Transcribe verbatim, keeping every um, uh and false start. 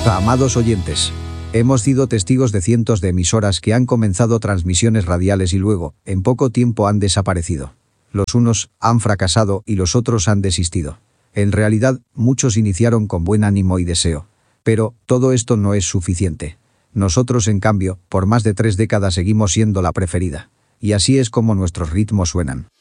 Amados oyentes, hemos sido testigos de cientos de emisoras que han comenzado transmisiones radiales y luego, en poco tiempo han desaparecido. Los unos han fracasado y los otros han desistido. En realidad, muchos iniciaron con buen ánimo y deseo. Pero, todo esto no es suficiente. Nosotros, en cambio, por más de tres décadas seguimos siendo la preferida. Y así es como nuestros ritmos suenan.